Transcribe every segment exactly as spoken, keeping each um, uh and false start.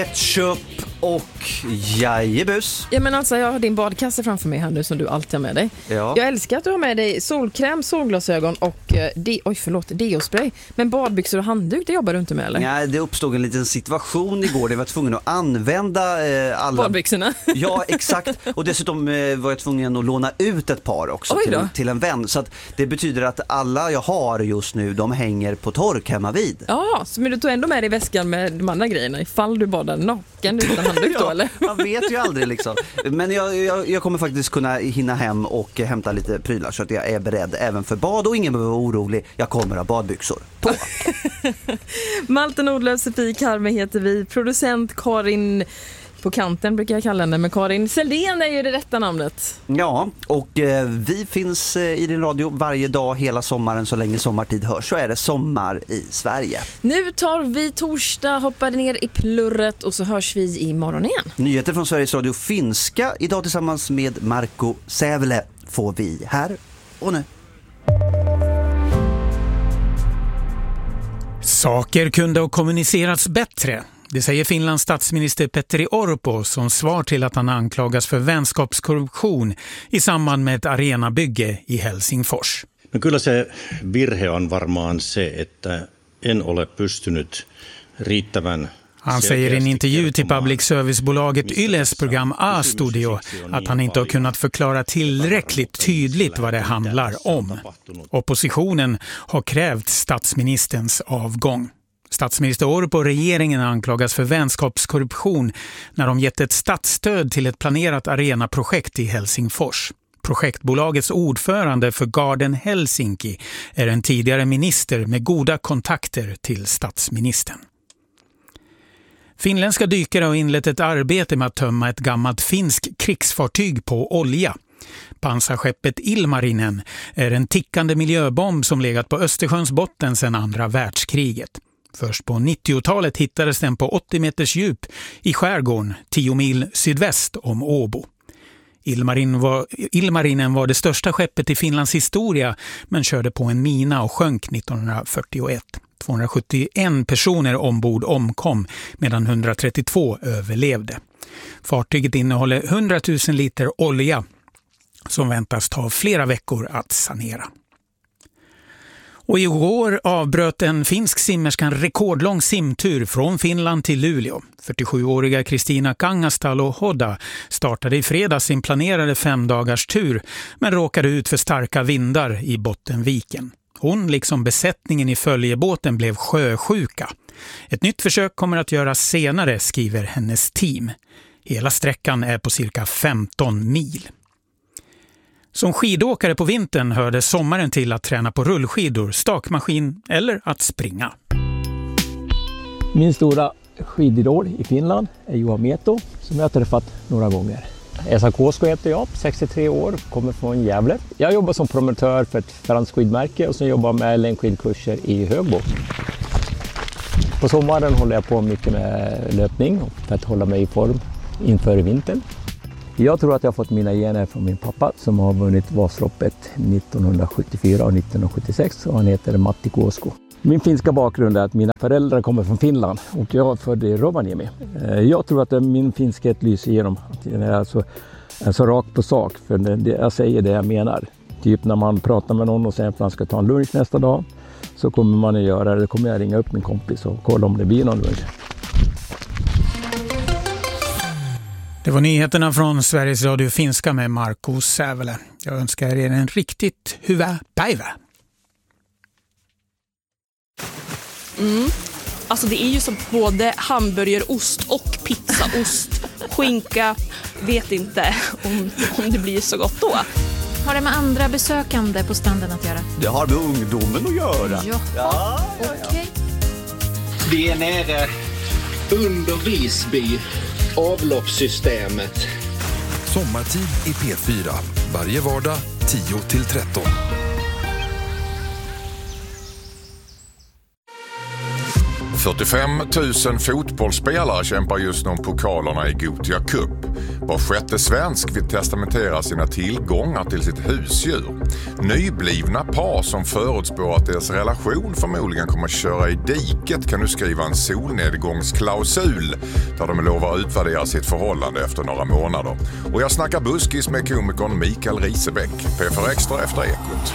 Ketchup och jajebus. Ja, men alltså, jag har din badkasse framför mig här nu som du alltid har med dig. Ja. Jag älskar att du har med dig solkräm, solglasögon och eh, de, oj, förlåt, deospray. Men badbyxor och handduk, det jobbar du inte med, eller? Nej, det uppstod en liten situation igår där jag var tvungen att använda eh, alla... badbyxorna. Ja, exakt. Och dessutom eh, var jag tvungen att låna ut ett par också till, till en vän. Så att det betyder att alla jag har just nu, de hänger på tork hemma vid. Ja, så men du tog ändå med dig väskan med de andra grejerna ifall du badar naken utan handduk då, ja, eller? Man vet ju aldrig liksom. Men jag, jag, jag kommer faktiskt kunna hinna hem och hämta lite prylar så att jag är beredd även för bad och ingen behöver vara orolig. Jag kommer ha badbyxor på. Malte Nordlöf, Sofie Karme heter vi. Producent Karin på kanten brukar jag kalla henne, men Karin Seldén är ju det rätta namnet. Ja, och eh, vi finns eh, i din radio varje dag hela sommaren så länge sommartid hörs. Så är det sommar i Sverige. Nu tar vi torsdag, hoppar ner i plurret och så hörs vi imorgon igen. Nyheter från Sveriges Radio Finska idag tillsammans med Marco Sävele får vi här och nu. Saker kunde ha kommunicerats bättre. Det säger Finlands statsminister Petteri Orpo som svar till att han anklagas för vänskapskorruption i samband med ett arenabygge i Helsingfors. No kyllä se virhe on varmaan se, että en ole pystynyt riittävän. Han säger i en intervju till public service-bolaget Yles program A-studio att han inte har kunnat förklara tillräckligt tydligt vad det handlar om. Oppositionen har krävt statsministerns avgång. Statsminister Orpo och regeringen anklagas för vänskapskorruption när de gett ett statsstöd till ett planerat arenaprojekt i Helsingfors. Projektbolagets ordförande för Garden Helsinki är en tidigare minister med goda kontakter till statsministern. Finländska dykare har inlett ett arbete med att tömma ett gammalt finsk krigsfartyg på olja. Pansarskeppet Ilmarinen är en tickande miljöbomb som legat på Östersjöns botten sedan andra världskriget. Först på nittiotalet hittades den på åttio meters djup i skärgården tio mil sydväst om Åbo. Ilmarin var, Ilmarinen var det största skeppet i Finlands historia men körde på en mina och sjönk nittonhundrafyrtioett. tvåhundrasjuttioen personer ombord omkom medan etthundratrettiotvå överlevde. Fartyget innehåller hundratusen liter olja som väntas ta flera veckor att sanera. Och i år avbröt en finsk simmerska en rekordlång simtur från Finland till Luleå. fyrtiosjuåriga Kristina Kangasalo-Hodda startade i fredags sin planerade femdagars tur men råkade ut för starka vindar i Bottenviken. Hon liksom besättningen i följebåten blev sjösjuka. Ett nytt försök kommer att göras senare, skriver hennes team. Hela sträckan är på cirka femton mil. Som skidåkare på vintern hörde sommaren till att träna på rullskidor, stakmaskin eller att springa. Min stora skididol i Finland är Juha Mieto som jag har träffat några gånger. Esa Kosko heter jag, sextiotre år, kommer från Gävle. Jag jobbar som promotör för ett franskt skidmärke och sen jobbar med längdskidkurser i Högbo. På sommaren håller jag på mycket med löpning för att hålla mig i form inför vintern. Jag tror att jag har fått mina gener från min pappa som har vunnit Vasaloppet nittonhundrasjuttiofyra och nittonhundrasjuttiosex och han heter Matti Kosko. Min finska bakgrund är att mina föräldrar kommer från Finland och jag är född i Rovaniemi. Jag tror att min finskhet lyser igenom. Jag är alltså, är så rakt på sak för det, jag säger det jag menar. Typ när man pratar med någon och säger att man ska ta en lunch nästa dag så kommer man att göra det. Då kommer jag ringa upp min kompis och kolla om det blir någon lunch. Det var nyheterna från Sveriges Radio Finska med Marco Sävele. Jag önskar er en riktigt hyvä päivä. Mm. Alltså det är ju som både hamburgerost och pizzaost, skinka, vet inte om, om det blir så gott då. Har det med andra besökande på stranden att göra? Det har med ungdomen att göra. Ja, ja, okej. Okay. Vi är nere under Visby, avloppssystemet. Sommartid i P fyra, varje vardag tio till tretton. fyrtiofem tusen fotbollsspelare kämpar just nu om pokalerna i Gothia Cup. Var sjätte svensk vill testamentera sina tillgångar till sitt husdjur. Nyblivna par som förutspår att deras relation förmodligen kommer att köra i diket kan nu skriva en solnedgångsklausul där de lovar att utvärdera sitt förhållande efter några månader. Och jag snackar buskis med komikern Mikael Risebäck. P fyra Extra efter Ekot.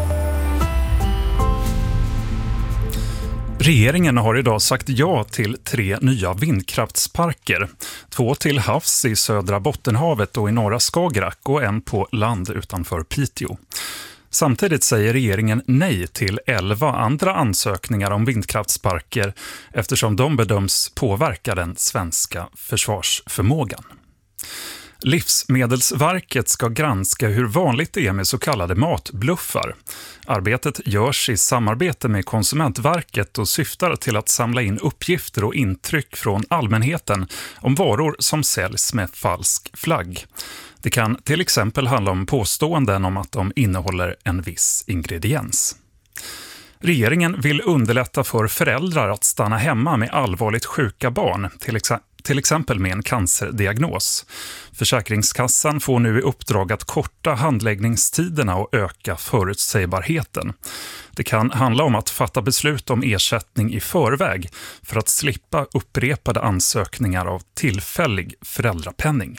Regeringen har idag sagt ja till tre nya vindkraftsparker. Två till havs i södra Bottenhavet och i norra Skagerrak och en på land utanför Piteå. Samtidigt säger regeringen nej till elva andra ansökningar om vindkraftsparker eftersom de bedöms påverka den svenska försvarsförmågan. Livsmedelsverket ska granska hur vanligt det är med så kallade matbluffar. Arbetet görs i samarbete med Konsumentverket och syftar till att samla in uppgifter och intryck från allmänheten om varor som säljs med falsk flagg. Det kan till exempel handla om påståenden om att de innehåller en viss ingrediens. Regeringen vill underlätta för föräldrar att stanna hemma med allvarligt sjuka barn, till exempel till exempel med en cancerdiagnos. Försäkringskassan får nu i uppdrag att korta handläggningstiderna och öka förutsägbarheten. Det kan handla om att fatta beslut om ersättning i förväg för att slippa upprepade ansökningar av tillfällig föräldrapenning.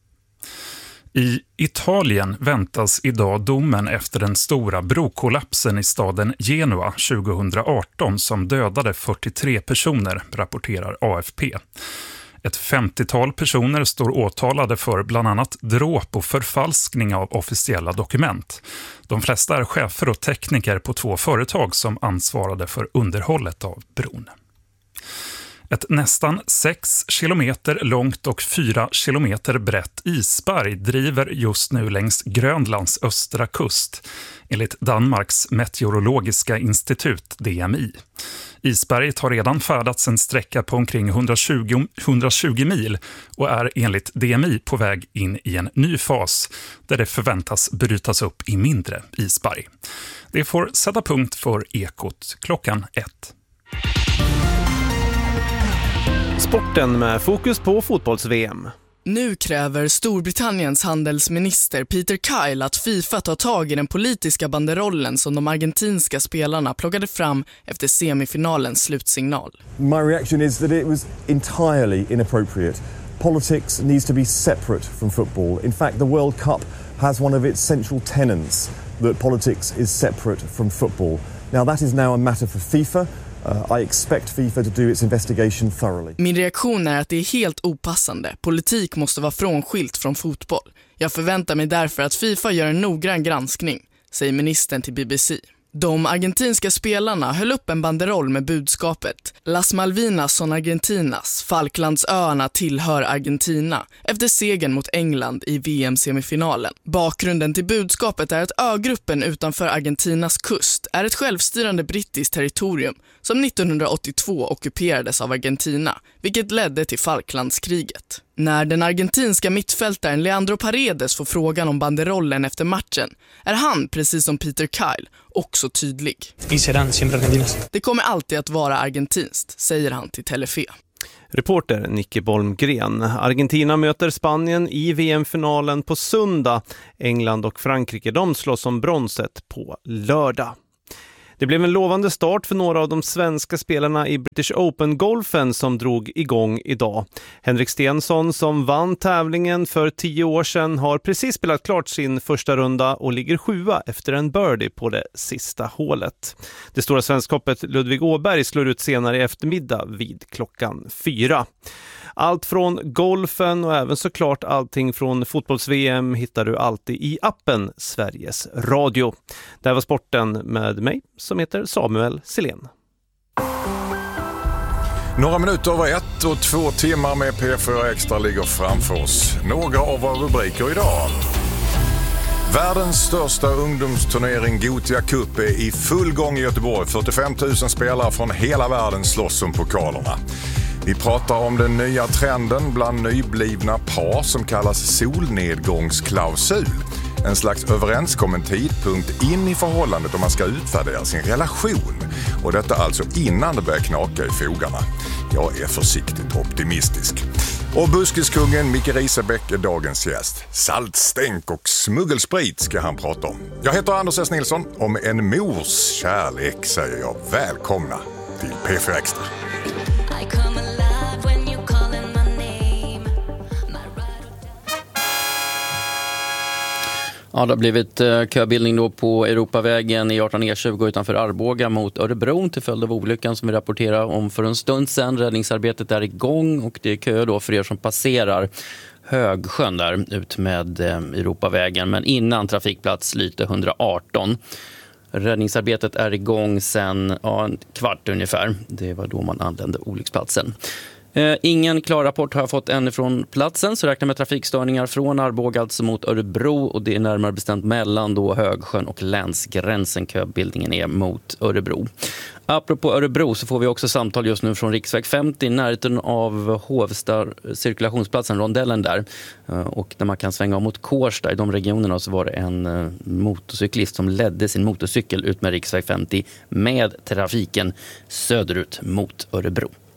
I Italien väntas idag domen efter den stora brokollapsen i staden Genua tjugohundraarton som dödade fyrtiotre personer, rapporterar A F P. Ett femtiotal personer står åtalade för bland annat dråp och förfalskning av officiella dokument. De flesta är chefer och tekniker på två företag som ansvarade för underhållet av bron. Ett nästan sex kilometer långt och fyra kilometer brett isberg driver just nu längs Grönlands östra kust, enligt Danmarks meteorologiska institut D M I. Isberget har redan färdats en sträcka på omkring hundratjugo, hundratjugo mil och är enligt D M I på väg in i en ny fas där det förväntas brytas upp i mindre isberg. Det får sätta punkt för Ekot klockan ett. Sporten med fokus på fotbolls-V M. Nu kräver Storbritanniens handelsminister Peter Kyle att FIFA tar tag i den politiska banderollen som de argentinska spelarna plockade fram efter semifinalens slutsignal. My reaction is that it was entirely inappropriate. Politics needs to be separate from football. In fact, the World Cup has one of its central tenets that politics is separate from football. Now that is now a matter for FIFA. Uh, I expect FIFA to do its investigation thoroughly. Min reaktion är att det är helt opassande. Politik måste vara frånskilt från fotboll. Jag förväntar mig därför att FIFA gör en noggrann granskning, säger ministern till B B C. De argentinska spelarna höll upp en banderoll med budskapet Las Malvinas son Argentinas, Falklandsöarna tillhör Argentina, efter segern mot England i V M-semifinalen. Bakgrunden till budskapet är att ögruppen utanför Argentinas kust är ett självstyrande brittiskt territorium som nittonhundraåttiotvå ockuperades av Argentina, vilket ledde till Falklandskriget. När den argentinska mittfältaren Leandro Paredes får frågan om banderollen efter matchen är han, precis som Peter Kyle, också tydlig. Det kommer alltid att vara argentinskt, säger han till Telefe. Reporter Nicke Bolmgren. Argentina möter Spanien i V M-finalen på söndag. England och Frankrike de slåss om bronset på lördag. Det blev en lovande start för några av de svenska spelarna i British Open-golfen som drog igång idag. Henrik Stenson, som vann tävlingen för tio år sedan, har precis spelat klart sin första runda och ligger sjua efter en birdie på det sista hålet. Det stora svenskhoppet Ludvig Åberg slår ut senare i eftermiddag vid klockan fyra. Allt från golfen och även såklart allting från fotbolls-V M hittar du alltid i appen Sveriges Radio. Det här var sporten med mig som heter Samuel Silén. Några minuter över ett och två timmar med P fyra Extra ligger framför oss. Några av våra rubriker idag. Världens största ungdomsturnering Gothia Cup är i full gång i Göteborg. fyrtiofem tusen spelare från hela världen slåss om pokalerna. Vi pratar om den nya trenden bland nyblivna par som kallas solnedgångsklausul. en slags överenskommen tidpunkt in i förhållandet om man ska utvärdera sin relation. Och detta alltså innan det börjar knaka i fogarna. Jag är försiktigt optimistisk. Och buskiskungen Micke Risebäck är dagens gäst. Saltstänk och smuggelsprit ska han prata om. Jag heter Anders S. Nilsson. Om en mors kärlek säger jag välkomna till P fyra Extra. Ja, det har blivit köbildning då på Europavägen E arton E tjugo utanför Arboga mot Örebro till följd av olyckan som vi rapporterade om för en stund sedan. Räddningsarbetet är igång och det är kö då för er som passerar Högsjön där ut med Europavägen, men innan trafikplats Lyte etthundraarton. Räddningsarbetet är igång sedan ja, en kvart ungefär. Det var då man anlände olycksplatsen. Eh, ingen klar rapport har jag fått än från platsen, så räknar med trafikstörningar från Arboga alltså mot Örebro, och det är närmare bestämt mellan då Högsjön och länsgränsen köbildningen är mot Örebro. Apropå Örebro så får vi också samtal just nu från riksväg femtio i närheten av Hovsta cirkulationsplatsen, rondellen där. Och när man kan svänga av mot Kårsta i de regionerna så var det en motorcyklist som ledde sin motorcykel ut med riksväg femtio med trafiken söderut mot Örebro.